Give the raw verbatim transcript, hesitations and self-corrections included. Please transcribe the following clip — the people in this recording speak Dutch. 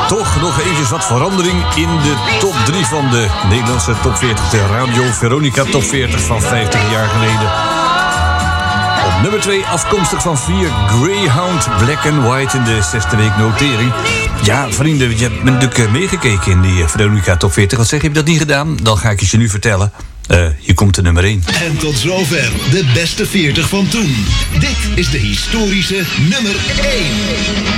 toch nog even wat verandering in de top drie van de Nederlandse top veertig. De Radio Veronica top veertig van vijftig jaar geleden. Op nummer twee, afkomstig van vier, Greyhound Black and White in de zesde week notering. Ja, vrienden, je hebt natuurlijk meegekeken in die Veronica top veertig. Wat zeg je, heb je dat niet gedaan? Dan ga ik het je nu vertellen. Uh, hier komt de nummer één. En tot zover de beste veertig van toen. Dit is de historische nummer één.